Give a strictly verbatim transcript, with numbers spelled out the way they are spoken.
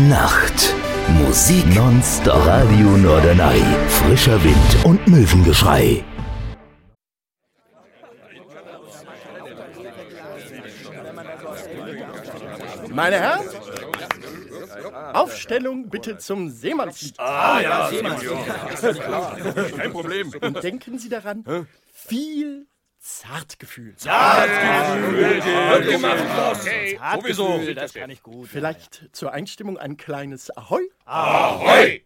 Nacht. Musik nonstop. Radio Norderney. Frischer Wind und Möwengeschrei. Meine Herren, Aufstellung bitte zum Seemannslied. Ah ja, Seemannslied. Kein Problem. Und denken Sie daran, viel Zartgefühl. Zartgefühl. Okay, sowieso. Das kann ich gut. Vielleicht zur Einstimmung ein kleines Ahoi. Ahoi.